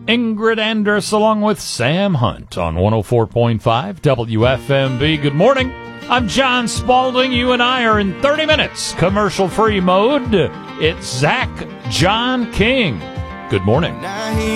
Ingrid Anders along with Sam Hunt on 104.5 WFMB. Good morning. I'm John Spalding. You and I are in 30 minutes commercial-free mode. It's Zach John King. Good morning.